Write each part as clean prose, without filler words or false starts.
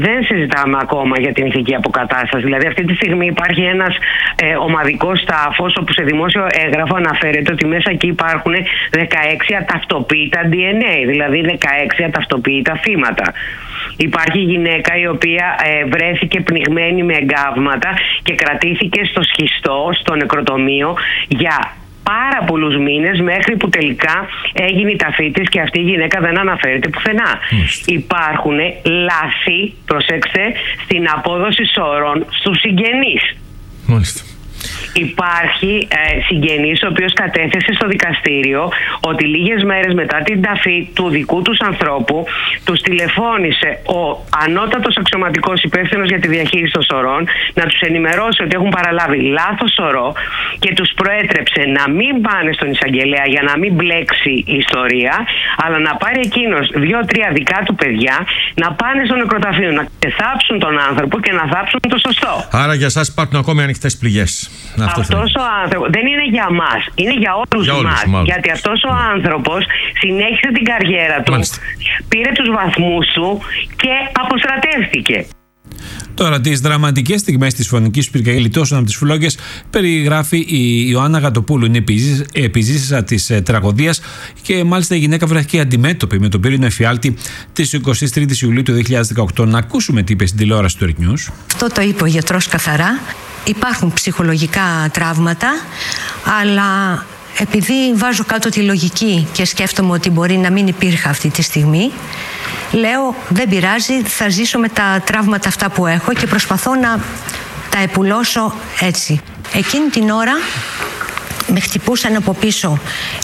Δεν συζητάμε ακόμα για την ηθική αποκατάσταση. Δηλαδή, αυτή τη στιγμή υπάρχει ένας ομαδικός τάφος, όπου σε δημόσιο έγγραφο αναφέρεται ότι μέσα εκεί υπάρχουν 16 αταυτοποίητα DNA, δηλαδή 16 αταυτοποίητα θύματα. Υπάρχει γυναίκα η οποία βρέθηκε πνιγμένη με εγκάβματα και κρατήθηκε στο σχιστό, στο νεκροτομείο, για πάρα πολλούς μήνες, μέχρι που τελικά έγινε η ταφή της, και αυτή η γυναίκα δεν αναφέρεται πουθενά. Υπάρχουν λάθη, προσέξτε, στην απόδοση σωρών στους συγγενείς. Μάλιστα. Υπάρχει συγγενής ο οποίος κατέθεσε στο δικαστήριο ότι λίγες μέρες μετά την ταφή του δικού τους ανθρώπου τους τηλεφώνησε ο ανώτατος αξιωματικός υπεύθυνος για τη διαχείριση των σωρών να τους ενημερώσει ότι έχουν παραλάβει λάθος σωρό και τους προέτρεψε να μην πάνε στον εισαγγελέα για να μην μπλέξει η ιστορία, αλλά να πάρει εκείνος 2-3 δικά του παιδιά να πάνε στο νεκροταφείο, να θάψουν τον άνθρωπο και να θάψουν το σωστό. Άρα για εσάς υπάρχουν ακόμη ανοιχτές πληγές. Αυτός ο άνθρωπος δεν είναι για μας, είναι για όλους μας. Γιατί αυτός ο άνθρωπος συνέχισε την καριέρα του, πήρε τους βαθμούς του και αποστρατεύτηκε. Τώρα, τις δραματικές στιγμές της φωνικής πυρκαγιαλιτώσεων από τις φλόγες περιγράφει η Ιωάννα Γατοπούλου. Είναι επιζήσασα της τραγωδίας και μάλιστα η γυναίκα βρέθηκε αντιμέτωπη με τον πύρινο εφιάλτη της 23ης Ιουλίου του 2018. Να ακούσουμε τι είπε στην τηλεόραση του News. Αυτό το είπε ο γιατρός καθαρά. Υπάρχουν ψυχολογικά τραύματα, αλλά επειδή βάζω κάτω τη λογική και σκέφτομαι ότι μπορεί να μην υπήρχε αυτή τη στιγμή, λέω δεν πειράζει, θα ζήσω με τα τραύματα αυτά που έχω και προσπαθώ να τα επουλώσω έτσι. Εκείνη την ώρα με χτυπούσαν από πίσω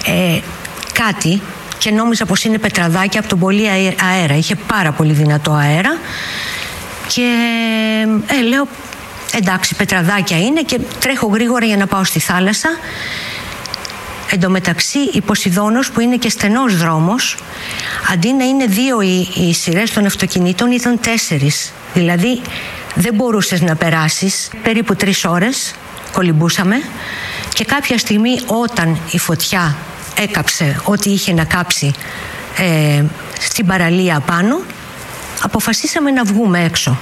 κάτι και νόμιζα πως είναι πετραδάκια από τον πολύ αέρα. Είχε πάρα πολύ δυνατό αέρα και λέω εντάξει, πετραδάκια είναι, και τρέχω γρήγορα για να πάω στη θάλασσα. Εν τω μεταξύ η Ποσειδώνος, που είναι και στενός δρόμος, αντί να είναι 2 οι σειρές των αυτοκινήτων, ήταν 4. Δηλαδή δεν μπορούσες να περάσεις. Περίπου 3 ώρες κολυμπούσαμε και κάποια στιγμή, όταν η φωτιά έκαψε ό,τι είχε να κάψει στην παραλία πάνω, αποφασίσαμε να βγούμε έξω.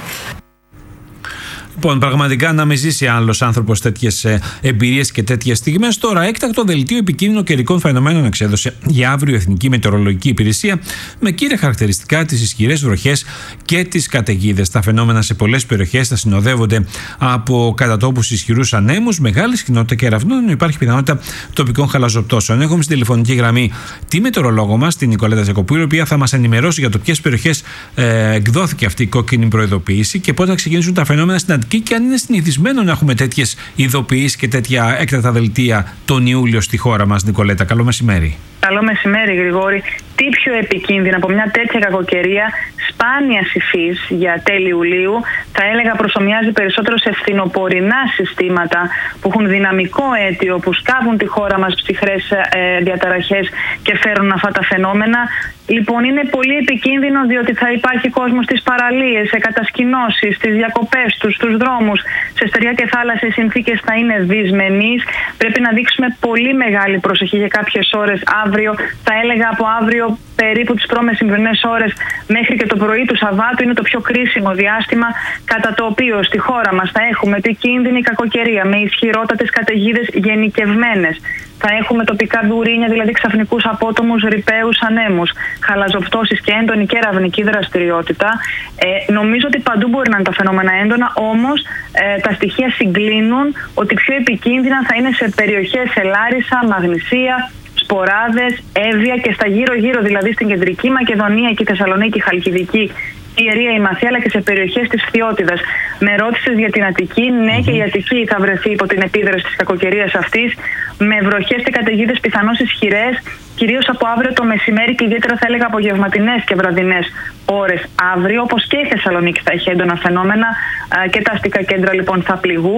Λοιπόν, πραγματικά να μην ζήσει άλλος άνθρωπος τέτοιες εμπειρίες και τέτοιες στιγμές. Τώρα, έκτακτο δελτίο επικίνδυνων καιρικών φαινομένων εξέδωσε για αύριο η Εθνική Μετεωρολογική Υπηρεσία, με κύρια χαρακτηριστικά τις ισχυρές βροχές και τις καταιγίδες. Τα φαινόμενα σε πολλές περιοχές θα συνοδεύονται από κατά τόπους ισχυρούς ανέμους, μεγάλη συχνότητα κεραυνών, υπάρχει πιθανότητα τοπικών χαλαζοπτώσεων. Έχουμε στην τηλεφωνική γραμμή τη μετεωρολόγο μας, την Νικολέτα Ζακοπούλου, η οποία θα μας ενημερώσει για το ποιες περιοχές εκδόθηκε αυτή η κόκκινη προειδοποίηση και πότε θα ξεκινήσουν τα φαινόμενα στην Αττική, και αν είναι συνηθισμένο να έχουμε τέτοιες ειδοποιήσεις και τέτοια έκτακτα δελτία τον Ιούλιο στη χώρα μας. Νικολέτα, καλό μεσημέρι. Καλό μεσημέρι, Γρηγόρη. Τι πιο επικίνδυνο από μια τέτοια κακοκαιρία σπάνιας υφής για τέλη Ιουλίου, θα έλεγα προσομοιάζει περισσότερο σε φθινοπορεινά συστήματα που έχουν δυναμικό αίτιο, που σκάβουν τη χώρα μας ψυχρές διαταραχές και φέρουν αυτά τα φαινόμενα. Λοιπόν, είναι πολύ επικίνδυνο, διότι θα υπάρχει κόσμος στις παραλίες, σε κατασκηνώσεις, στις διακοπές τους, στους δρόμους, σε στεριά και θάλασσες. Οι συνθήκες θα είναι δυσμενείς. Πρέπει να δείξουμε πολύ μεγάλη προσοχή για κάποιες ώρες αύριο. Θα έλεγα από αύριο περίπου τις προμεσημβρινές ώρες μέχρι και το πρωί του Σαββάτου είναι το πιο κρίσιμο διάστημα, κατά το οποίο στη χώρα μας θα έχουμε επικίνδυνη κακοκαιρία με ισχυρότατες καταιγίδες γενικευμένες. Θα έχουμε τοπικά δουρίνια, δηλαδή ξαφνικούς απότομους ρηπαίους ανέμους, χαλαζοπτώσεις και έντονη κεραυνική δραστηριότητα. Νομίζω ότι παντού μπορεί να είναι τα φαινόμενα έντονα, όμως τα στοιχεία συγκλίνουν ότι πιο επικίνδυνα θα είναι σε περιοχές Λάρισα, Μαγνησία, Σποράδες, Εύβοια και στα γύρω-γύρω, δηλαδή στην Κεντρική Μακεδονία και Θεσσαλονίκη, Χαλκιδική, η Ιερία, η Μαθία, αλλά και σε περιοχές της Φθιώτιδας. Με ρώτησες για την Αττική. Ναι, και η Αττική θα βρεθεί υπό την επίδραση της κακοκαιρίας αυτής, με βροχές και καταιγίδες πιθανώς ισχυρές, κυρίως από αύριο το μεσημέρι και ιδιαίτερα θα έλεγα απογευματινές και βραδινές ώρες αύριο, όπως και η Θεσσαλονίκη θα έχει έντονα φαινόμενα και τα αστικά κέντρα λοιπόν θα πληγούν.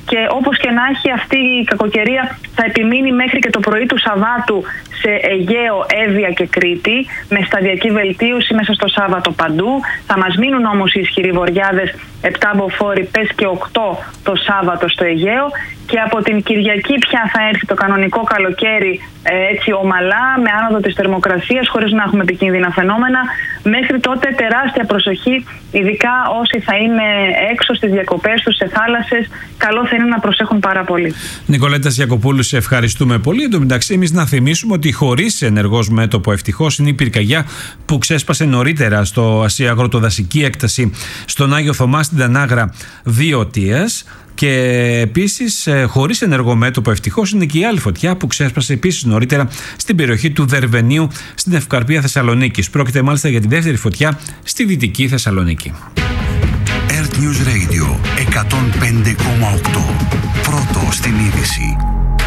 και όπως και να έχει, αυτή η κακοκαιρία θα επιμείνει μέχρι και το πρωί του Σαββάτου σε Αιγαίο, Εύβοια και Κρήτη, με σταδιακή βελτίωση μέσα στο Σάββατο παντού. Θα μας μείνουν όμως οι ισχυροί βοριάδες, 7 μποφόρ, πες και 8 το Σάββατο στο Αιγαίο, και από την Κυριακή πια θα έρθει το κανονικό καλοκαίρι, έτσι ομαλά, με άνοδο της θερμοκρασίας, χωρίς να έχουμε επικίνδυνα φαινόμενα. Μέχρι τότε τεράστια προσοχή, ειδικά όσοι θα είναι έξω στις διακοπές τους, σε θάλασσες, καλό θα είναι να προσέχουν πάρα πολύ. Νικολέτα Ιακοπούλου, σε ευχαριστούμε πολύ. Εν τω μεταξύ, εμείς να θυμίσουμε ότι χωρίς ενεργός μέτωπο, ευτυχώς, είναι η πυρκαγιά που ξέσπασε νωρίτερα σε αγροτοδασική έκταση στον Άγιο Θωμά στην Τανάγρα 2 Οτίας. Και επίσης, χωρίς ενεργό μέτωπο, ευτυχώς, είναι και η άλλη φωτιά που ξέσπασε επίσης νωρίτερα στην περιοχή του Δερβενίου στην Ευκαρπία Θεσσαλονίκης. Πρόκειται μάλιστα για τη δεύτερη φωτιά στη Δυτική Θεσσαλονίκη. Earth News Radio 105,8. Πρώτο στην είδηση.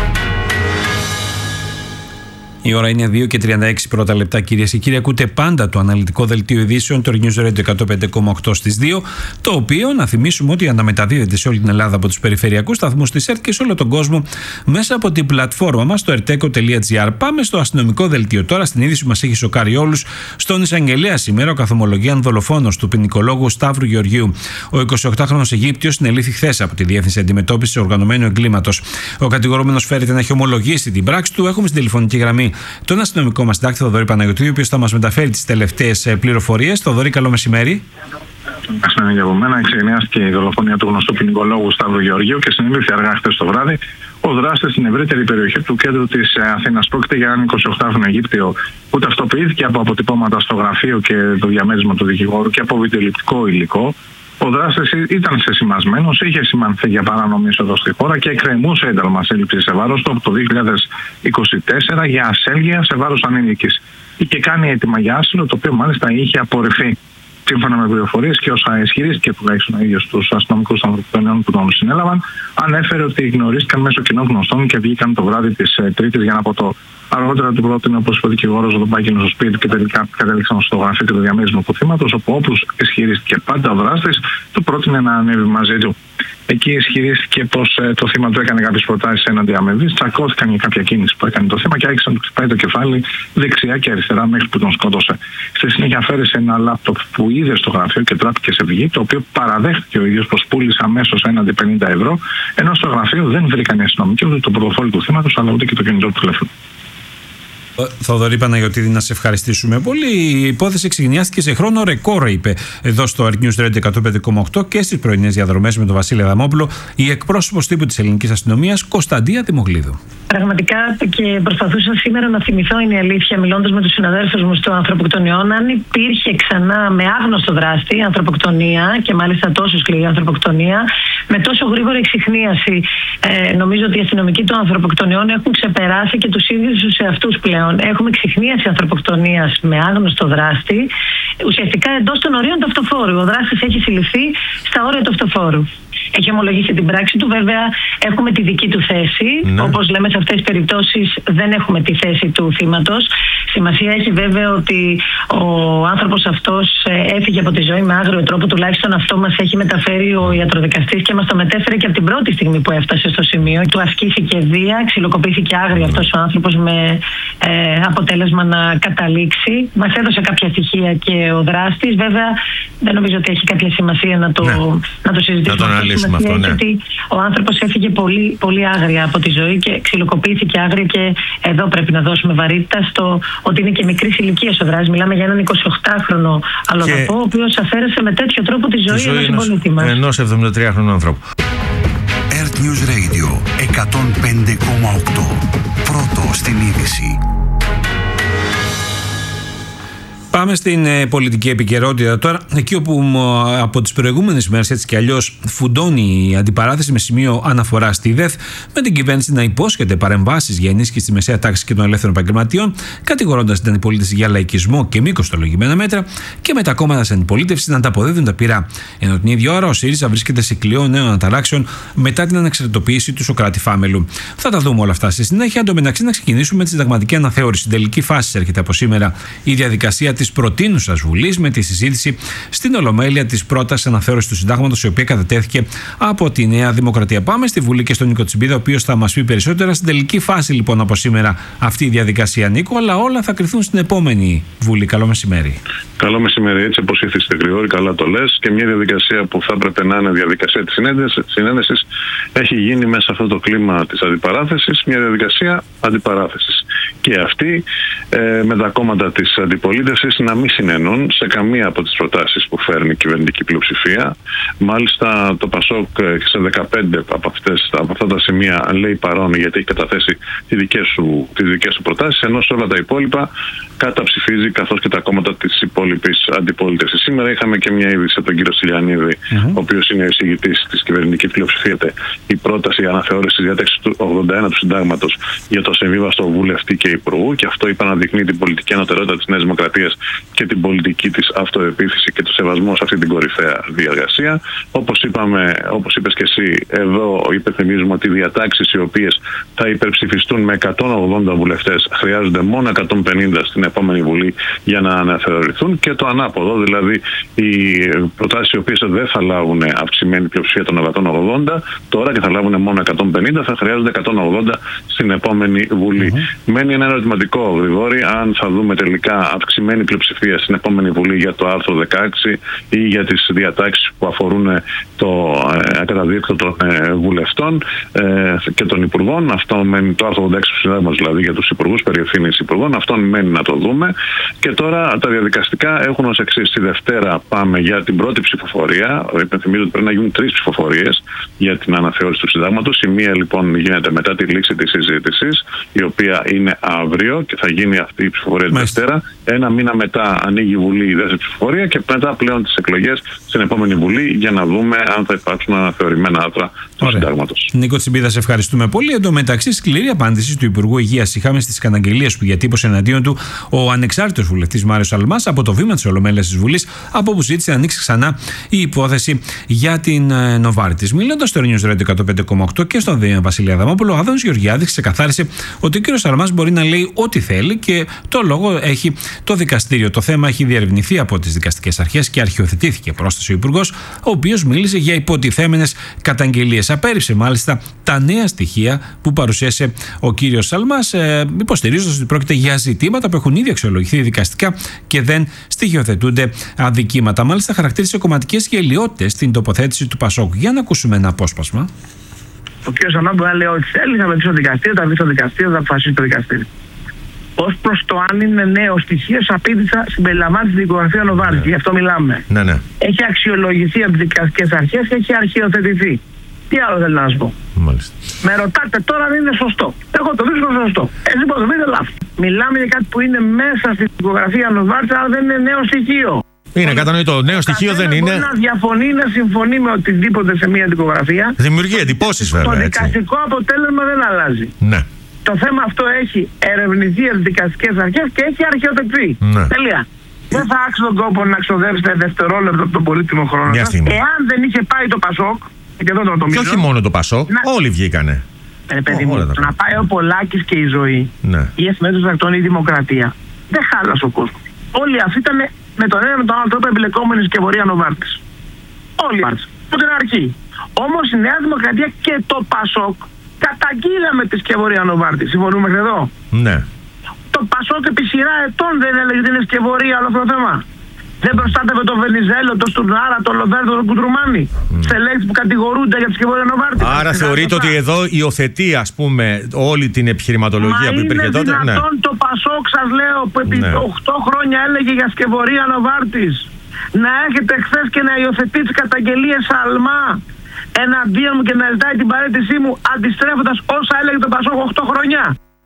Η ώρα είναι 2 και 36 πρώτα λεπτά, κυρίες και κύριοι. Ακούτε πάντα το αναλυτικό δελτίο ειδήσεων, το News Radio 105,8 στις 2, το οποίο, να θυμίσουμε, ότι αναμεταδίδεται σε όλη την Ελλάδα από τους περιφερειακούς σταθμούς της ΕΡΤ και σε όλο τον κόσμο μέσα από την πλατφόρμα μας, το erteco.gr. Πάμε στο αστυνομικό δελτίο τώρα, στην είδηση που μας έχει σοκάρει όλους. Στον εισαγγελέα σήμερα, ο καθομολογίαν δολοφόνος του ποινικολόγου Σταύρου Γεωργίου, ο 28χρονος Αιγύπτιος, συνελήφθη χθες από τη Διεύθυνση Αντιμετώπισης Οργανωμένου Εγκλήματος. Ο κατηγορούμενος φέρεται να έχει ομολογήσει την πράξη του. Έχουμε στην τηλεφωνική γραμμή τον αστυνομικό μας συντάκτη Θοδωρή Παναγιωτήδη, ο οποίος θα μας μεταφέρει τις τελευταίες πληροφορίες. Θοδωρή, καλό μεσημέρι. Καλημέρα για από μένα. Εξεγενιάστηκε η δολοφονία του γνωστού ποινικολόγου Σταύρου Γεωργίου και συνελήφθη αργά χθες το βράδυ ο δράστης στην ευρύτερη περιοχή του κέντρου της Αθήνας. Πρόκειται για έναν 28χρονο Αιγύπτιο που ταυτοποιήθηκε από αποτυπώματα στο γραφείο και το διαμέρισμα του δικηγόρου και από βιντεοληπτικό υλικό. Ο δράστης ήταν σεσημασμένος, είχε σημανθεί για παράνομη είσοδο στη χώρα και εκκρεμούσε ένταλμα σύλληψης σε βάρος του από το 2024 για ασέλγεια σε βάρος ανήλικης. Είχε κάνει αίτημα για άσυλο, το οποίο μάλιστα είχε απορριφθεί. Σύμφωνα με πληροφορίες και όσα ισχυρίστηκε τουλάχιστον ο ίδιος τους αστυνομικούς ανθρωποκτονιών που τον συνέλαβαν, ανέφερε ότι γνωρίστηκαν μέσω κοινών γνωστών και βγήκαν το βράδυ της Τρίτης για να πω το. Αργότερα του πρότεινε, όπως είπε ο δικηγόρος, να τον πάει στο σπίτι και τελικά κατέληξαν στο γραφείο και το διαμέρισμα του θύματος, όπου όπως ισχυρίστηκε πάντα ο δράστης, του πρότεινε να ανέβει μαζί του. Εκεί ισχυρίστηκε πως το θύμα του έκανε κάποιες προτάσεις έναντι αμοιβής, τσακώθηκαν για κάποια κίνηση που έκανε το θύμα και άρχισαν να του χτυπάει το κεφάλι δεξιά και αριστερά μέχρι που τον σκότωσε. Στη συνέχεια αφαίρεσε ένα λάπτοπ που είδε στο γραφείο και τράπηκε σε βγή, το οποίο παραδέχτηκε ο ίδιος πως πούλησε αμέσως έναντι 50 ευρώ, ενώ στο γραφείο δεν βρήκαν οι αστυνομικοί ούτε το πορτοφόλι του θύματος, αλλά ούτε και το κινητό του τηλέφωνο. Θοδωρή Παναγιωτήδη, να σε ευχαριστήσουμε πολύ. Η υπόθεση εξηγιάστηκε σε χρόνο ρεκόρ, είπε εδώ στο Earth News Radio 105,8 και στις πρωινές διαδρομές με τον Βασίλη Αδαμόπουλο η εκπρόσωπος τύπου της ελληνικής αστυνομίας Κωνσταντία Τιμογλίδου. Πραγματικά και προσπαθούσα σήμερα να θυμηθώ, είναι η αλήθεια, μιλώντας με τους συναδέλφους μου στο ανθρωποκτονιών, αν υπήρχε ξανά με άγνωστο δράστη ανθρωποκτονία και μάλιστα τόσο σκληρή ανθρωποκτονία, με τόσο γρήγορη εξιχνίαση. Νομίζω ότι οι αστυνομικοί των ανθρωποκτονιών έχουν ξεπεράσει και τους ίδιους τους εαυτούς πλέον. Έχουμε εξιχνίαση ανθρωποκτονίας με άγνωστο δράστη, ουσιαστικά εντός των ορίων του αυτοφόρου. Ο δράστης έχει συλληφθεί στα όρια του αυτοφόρου. Έχει ομολογήσει την πράξη του. Βέβαια, έχουμε τη δική του θέση. Ναι. Όπως λέμε, σε αυτές τις περιπτώσεις δεν έχουμε τη θέση του θύματος. Σημασία έχει βέβαια ότι ο άνθρωπος αυτός έφυγε από τη ζωή με άγριο τρόπο. Τουλάχιστον αυτό μας έχει μεταφέρει ο ιατροδικαστής και μας το μετέφερε και από την πρώτη στιγμή που έφτασε στο σημείο. Του ασκήθηκε βία, ξυλοκοπήθηκε άγρια αυτός ο άνθρωπος με αποτέλεσμα να καταλήξει. Μας έδωσε κάποια στοιχεία και ο δράστης. Βέβαια, δεν νομίζω ότι έχει κάποια σημασία να το συζητήσουμε. Αυτό, ναι. Γιατί ο άνθρωπος έφυγε πολύ, πολύ άγρια από τη ζωή και ξυλοκοπήθηκε άγρια, και εδώ πρέπει να δώσουμε βαρύτητα στο ότι είναι και μικρής ηλικίας ο δράστης. Μιλάμε για έναν 28χρονο αλλοδαπό, ο οποίος αφαίρεσε με τέτοιο τρόπο τη ζωή ενός συμπολίτη μας. Ενός 73χρονου ανθρώπου. Earth News Radio 105,8. Πρώτο στην είδηση. Πάμε στην πολιτική επικαιρότητα τώρα, εκεί όπου από τις προηγούμενες μέρες έτσι κι αλλιώς φουντώνει η αντιπαράθεση με σημείο αναφορά στη ΔΕΘ, με την κυβέρνηση να υπόσχεται παρεμβάσεις για ενίσχυση στη μεσαία τάξη και των ελεύθερων επαγγελματιών, κατηγορώντας την αντιπολίτευση για λαϊκισμό και μη κοστολογημένα μέτρα, και με τα κόμματα της αντιπολίτευσης να ανταποδίδουν τα πυρά. Ενώ την ίδια ώρα ο ΣΥΡΙΖΑ βρίσκεται σε κλειό νέων αναταράξεων μετά την ανεξαρτητοποίηση του Σωκράτη Φάμελου. Θα τα δούμε όλα αυτά στη συνέχεια. Εν τω μεταξύ, να ξεκινήσουμε με τη συνταγματική αναθεώρηση. Στην τελική φάση έρχεται από σήμερα η διαδικασία της προτείνουσας Βουλής με τη συζήτηση στην Ολομέλεια της πρότασης αναθεώρησης του Συντάγματος, η οποία κατατέθηκε από τη Νέα Δημοκρατία. Πάμε στη Βουλή και στον Νίκο Τσιμπίδα, ο οποίος θα μας πει περισσότερα. Στην τελική φάση λοιπόν από σήμερα αυτή η διαδικασία, Νίκο, αλλά όλα θα κρυθούν στην επόμενη Βουλή. Καλό μεσημέρι. Καλό μεσημέρι, έτσι όπως ήθιστε Γρηγόρη, καλά το λες. Και μια διαδικασία που θα έπρεπε να είναι διαδικασία της συνένεσης έχει γίνει μέσα σε αυτό το κλίμα της αντιπαράθεσης μια διαδικασία αντιπαράθεσης. Και αυτή με τα κόμματα της αντιπολίτευσης να μην συνενούν σε καμία από τις προτάσεις που φέρνει η κυβερνητική πλειοψηφία. Μάλιστα το ΠΑΣΟΚ σε 15 από αυτά τα σημεία λέει παρόν, γιατί έχει καταθέσει τις δικές του προτάσεις, ενώ σε όλα τα υπόλοιπα καταψηφίζει, καθώς και τα κόμματα της υπόλοιπης αντιπολίτευσης. Σήμερα είχαμε και μια είδηση από τον κύριο Στυλιανίδη, ο οποίος είναι ο εισηγητής της κυβερνητικής πλειοψηφίας, η πρόταση αναθεώρησης της διάταξης του 81 του Συντάγματος για το συμβίβαστο βουλευτή και υπουργού, και αυτό είπα να δεικνύει την πολιτική ανωτερότητα της Νέας Δημοκρατίας και την πολιτική της αυτοεπίθεση και το σεβασμό σε αυτή την κορυφαία διαργασία. Όπως είπες και εσύ, εδώ υπενθυμίζουμε ότι οι διατάξεις οι οποίες θα υπερψηφιστούν με 180 βουλευτές χρειάζονται μόνο 150 στην επόμενη Βουλή για να αναθεωρηθούν, και το ανάποδο, δηλαδή οι προτάσεις οι οποίες δεν θα λάβουν αυξημένη πλειοψηφία των 180 τώρα και θα λάβουν μόνο 150, θα χρειάζονται 180 στην επόμενη Βουλή. Μένει ένα ερωτηματικό, Γρηγόρη, αν θα δούμε τελικά αυξημένη πλειοψηφία στην επόμενη Βουλή για το άρθρο 16 ή για τις διατάξεις που αφορούν το καταδίκτυο των βουλευτών και των υπουργών. Αυτό μένει, το άρθρο 86 του Συντάγματος, δηλαδή για τους υπουργούς, περί ευθύνης υπουργών. Αυτό μένει να το δούμε. Και τώρα τα διαδικαστικά έχουν ως εξής. Τη Δευτέρα πάμε για την πρώτη ψηφοφορία. Υπενθυμίζω ότι πρέπει να γίνουν 3 ψηφοφορίες για την αναθεώρηση του Συντάγματος. Η μία λοιπόν γίνεται μετά τη λήξη της συζήτησης, η οποία είναι αύριο και θα γίνει αυτή η ψηφοφορία τη Δευτέρα. Ένα μήνα μετά ανοίγει η Βουλή η δεύτερη ψηφοφορία και μετά πλέον τις εκλογές στην επόμενη Βουλή, για να δούμε αν θα υπάρξουν αναθεωρημένα άρθρα του Συντάγματος. Νίκο Τσιμπίδα, σε ευχαριστούμε πολύ. Εν τω μεταξύ, σκληρή απάντηση του Υπουργού Υγείας είχαμε στις καταγγελίες που διατύπωσε εναντίον του ο ανεξάρτητος βουλευτής Μάριος Αλμάς από το βήμα της Ολομέλειας της Βουλής, από όπου ζήτησε να ανοίξει ξανά η υπόθεση για την Νοβάρτις. Μιλώντας στο News Radio 105,8 και στον Βασίλη Αδαμόπουλο, ο Άδωνης Γεωργιάδης ξεκαθάρισε ότι ο κ. Αλμάς μπορεί να λέει ό,τι θέλει και το λόγο έχει το δικαστήριο. Το θέμα έχει διερευνηθεί από τις δικαστικές αρχές και αρχιοθετήθηκε πρόσταση ο Υπουργός, ο οποίος μίλησε για υποτιθέμενες καταγγελίες. Απέρριψε μάλιστα τα νέα στοιχεία που παρουσίασε ο κύριος Αλμάς, υποστηρίζοντας ότι πρόκειται για ζητήματα που έχουν ήδη αξιολογηθεί δικαστικά και δεν στοιχειοθετούνται αδικήματα. Μάλιστα, χαρακτήρισε κομματικές γελοιότητες στην τοποθέτηση του ΠΑΣΟΚ. Για να ακούσουμε ένα απόσπασμα. Ο κ. Αλμάς μπορεί να λέει ό,τι θέλει, θα μετρήσει το δικαστήριο, θα βρει το δικαστήριο, θα αποφασίσει το δικαστήριο. Ως προς το αν είναι νέο στοιχείο, απίτησα συμπεριλαμβάνει τη δικογραφία Νοβάρτις, γι' αυτό μιλάμε. Ναι. Έχει αξιολογηθεί από τις δικαστικές αρχές και έχει αρχιοθετηθεί. Τι άλλο θέλω να σας πω. Μάλιστα. Με ρωτάτε τώρα αν είναι σωστό. Εγώ το βρίσκω σωστό. Εσύ που το βρείτε λάθος. Μιλάμε για κάτι που είναι μέσα στη δικογραφία Νοβάρτις, αλλά δεν είναι νέο στοιχείο. Είναι κατανοητό. Νέο στοιχείο δεν είναι. Μπορεί να διαφωνεί, να συμφωνεί με οτιδήποτε σε μια δικογραφία. Δημιουργεί εντυπώσεις, βέβαια. Το δικαστικό αποτέλεσμα δεν αλλάζει. Ναι. Το θέμα αυτό έχει ερευνηθεί από τις δικαστικές αρχές και έχει αρχιοθετηθεί. Ναι. Τελεία. Δεν θα άξει τον κόπο να ξοδέψετε δευτερόλεπτο από τον πολύτιμο χρόνο σας. Εάν δεν είχε πάει το ΠΑΣΟΚ, και εδώ το νομίζω. Και όχι μόνο το ΠΑΣΟΚ, όλοι βγήκανε. Παιδί μου, να πάει ο Πολάκης και η Ζωή, η Εφημερίδα των Ακτών, η Δημοκρατία, δεν χάλασε ο κόσμος. Όλοι αυτοί ήταν με τον ένα με τον άλλο τρόπο εμπλεκόμενοι στην σκευωρία Νοβάρτις. Όλοι αυτοί. Από την αρχή. Όμως η Νέα Δημοκρατία και το ΠΑΣΟΚ καταγγείλαμε τη σκευωρία Νοβάρτις. Συμφωνούμε μέχρι εδώ. Ναι. Το ΠΑΣΟΚ επί σειρά ετών δεν έλεγε ότι είναι σκευωρία όλο αυτό το θέμα. Δεν προστάτευε τον Βενιζέλο, τον Στουρνάρα, τον Λοβέρδο, τον Κουντρουμάνη. Στελέχη που κατηγορούνται για τη σκευωρία Νοβάρτις. Άρα θεωρείτε ότι εδώ υιοθετεί, ας πούμε, όλη την επιχειρηματολογία που υπήρχε τότε. Είναι δυνατόν το ΠΑΣΟΚ, σας λέω, που επί 8 χρόνια έλεγε για σκευωρία Νοβάρτις, να έρχεται χθες και να υιοθετεί τις καταγγελίες Αλμά εναντίον μου και να ζητάει την παραίτησή μου, αντιστρέφοντας όσα έλεγε το ΠΑΣΟΚ 8 χρόνια.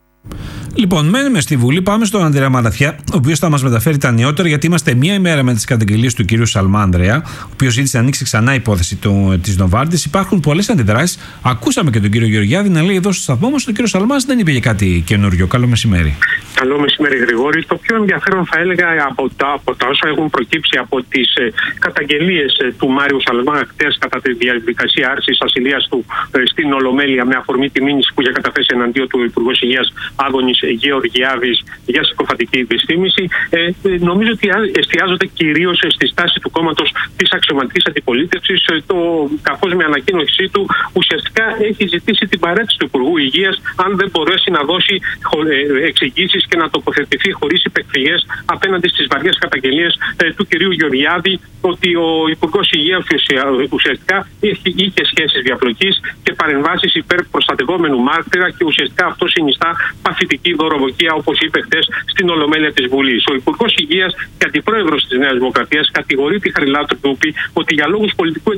Λοιπόν, μένουμε στη Βουλή. Πάμε στον Ανδρέα Μαραθιά, ο οποίος θα μας μεταφέρει τα νεότερα, γιατί είμαστε μία ημέρα με τις καταγγελίες του κυρίου Σαλμά Ανδρέα, ο οποίος ζήτησε να ανοίξει ξανά η υπόθεση της Νοβάρτις. Υπάρχουν πολλές αντιδράσεις. Ακούσαμε και τον κύριο Γεωργιάδη να λέει εδώ στο σταθμό μας ότι ο κύριος Σαλμάς δεν είπε για κάτι καινούριο. Καλό μεσημέρι. Καλό μεσημέρι, Γρηγόρη. Το πιο ενδιαφέρον, θα έλεγα, από τα όσα έχουν προκύψει από τις καταγγελίες του Μάριου Σαλμά χτες κατά τη διαδικασία άρσης ασυλίας του στην Ολομέλεια, με αφορμή τη μήνυση που είχε καταθέσει εναντίον του Υπουργός Υγείας Άδωνης Γεωργιάδης για συκοφαντική δυσφήμιση. Νομίζω ότι εστιάζονται κυρίως στη στάση του κόμματος της αξιωματικής αντιπολίτευσης, καθώς με ανακοίνωσή του ουσιαστικά έχει ζητήσει την παρέτηση του Υπουργού Υγείας αν δεν μπορέσει να δώσει εξηγήσεις και να τοποθετηθεί χωρίς υπεκφυγές απέναντι στις βαριές καταγγελίες του κυρίου Γεωργιάδη ότι ο Υπουργός Υγείας ουσιαστικά είχε σχέσεις διαπλοκής και παρεμβάσεις υπέρ προστατευόμενου μάρτυρα και ουσιαστικά αυτό συνιστά παθητική δωροδοκία, όπως είπε χθες στην Ολομέλεια της Βουλής. Ο Υπουργός Υγείας και Αντιπρόεδρος της Νέας Δημοκρατίας κατηγορεί τη Χαριλάου Τουρκούπη ότι για λόγους πολιτικού